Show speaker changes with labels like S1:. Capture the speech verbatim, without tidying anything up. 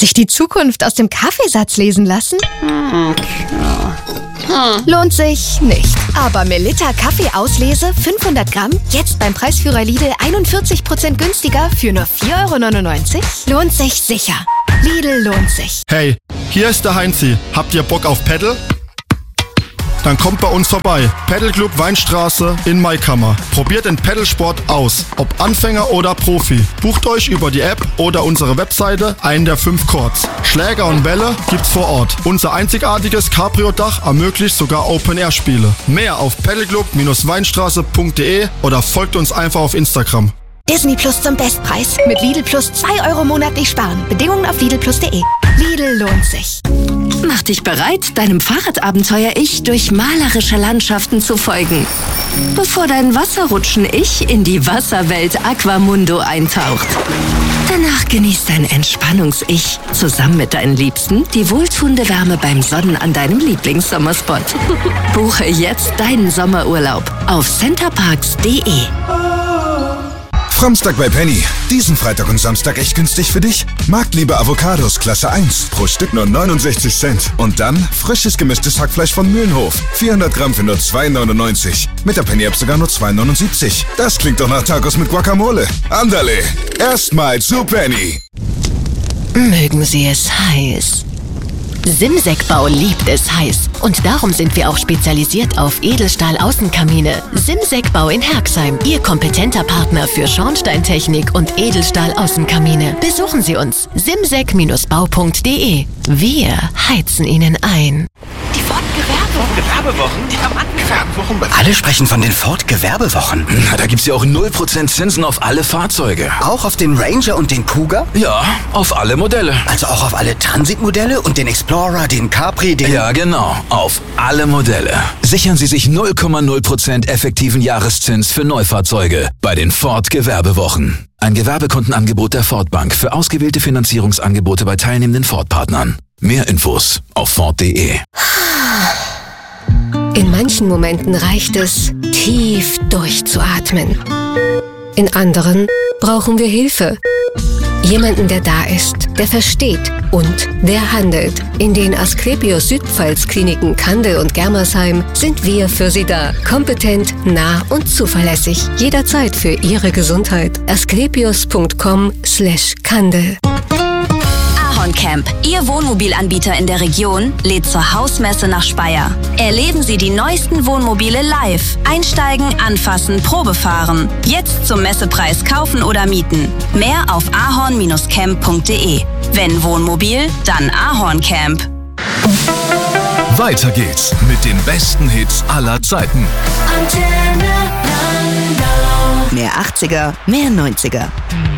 S1: Sich die Zukunft aus dem Kaffeesatz lesen lassen? Lohnt sich nicht. Aber Melitta Kaffeeauslese fünfhundert Gramm, jetzt beim Preisführer Lidl einundvierzig Prozent günstiger für nur vier Euro neunundneunzig? Lohnt sich sicher. Lidl lohnt sich.
S2: Hey, hier ist der Heinzi. Habt ihr Bock auf Paddle? Dann kommt bei uns vorbei. Paddleclub Weinstraße in Maikammer. Probiert den Paddlesport aus. Ob Anfänger oder Profi. Bucht euch über die App oder unsere Webseite einen der fünf Courts. Schläger und Bälle gibt's vor Ort. Unser einzigartiges Cabrio-Dach ermöglicht sogar Open-Air-Spiele. Mehr auf paddleclub Weinstraße punkt de oder folgt uns einfach auf Instagram.
S1: Disney Plus zum Bestpreis. Mit Lidl Plus zwei Euro monatlich sparen. Bedingungen auf lidl plus punkt de. Lidl lohnt sich.
S3: Mach dich bereit, deinem Fahrradabenteuer-Ich durch malerische Landschaften zu folgen. Bevor dein Wasserrutschen-Ich in die Wasserwelt Aquamundo eintaucht. Danach genießt dein Entspannungs-Ich zusammen mit deinen Liebsten die wohltuende Wärme beim Sonnen an deinem Lieblingssommerspot. Buche jetzt deinen Sommerurlaub auf centerparks punkt de.
S4: Samstag bei Penny. Diesen Freitag und Samstag echt günstig für dich? Marktliebe Avocados Klasse eins. Pro Stück nur neunundsechzig Cent. Und dann frisches gemischtes Hackfleisch von Mühlenhof. vierhundert Gramm für nur zwei neunundneunzig. Mit der Penny-App sogar nur zwei neunundsiebzig. Das klingt doch nach Tacos mit Guacamole. Andale. Erstmal zu Penny.
S3: Mögen Sie es heiß. Simsek-Bau liebt es heiß. Und darum sind wir auch spezialisiert auf Edelstahl-Außenkamine. Simsek-Bau in Herxheim, Ihr kompetenter Partner für Schornsteintechnik und Edelstahl-Außenkamine. Besuchen Sie uns. simsek Bindestrich bau punkt de. Wir heizen Ihnen ein.
S5: Die Ford-Gewerbewochen.
S6: Gewerbewochen? Die haben Gewerbewochen.
S5: Alle sprechen von den Ford-Gewerbewochen.
S6: Na, da gibt's ja auch null Prozent Zinsen auf alle Fahrzeuge.
S5: Auch auf den Ranger und den Kuga?
S6: Ja, auf alle Modelle.
S5: Also auch auf alle Transit-Modelle und den Explorer, den Capri, den...
S6: Ja, genau. Auf alle Modelle. Sichern Sie sich null Komma null Prozent effektiven Jahreszins für Neufahrzeuge bei den Ford-Gewerbewochen. Ein Gewerbekundenangebot der Ford Bank für ausgewählte Finanzierungsangebote bei teilnehmenden Ford-Partnern. Mehr Infos auf ford punkt de.
S3: In manchen Momenten reicht es, tief durchzuatmen. In anderen brauchen wir Hilfe. Jemanden, der da ist, der versteht und der handelt. In den Asklepios Südpfalz Kliniken Kandel und Germersheim sind wir für Sie da. Kompetent, nah und zuverlässig. Jederzeit für Ihre Gesundheit. asklepios punkt com slash Kandel.
S7: Camp, Ihr Wohnmobilanbieter in der Region, lädt zur Hausmesse nach Speyer. Erleben Sie die neuesten Wohnmobile live. Einsteigen, anfassen, Probe fahren. Jetzt zum Messepreis kaufen oder mieten. Mehr auf ahorn Bindestrich camp punkt de. Wenn Wohnmobil, dann Ahorn Camp.
S8: Weiter geht's mit den besten Hits aller Zeiten.
S9: Mehr achtziger, mehr neunziger.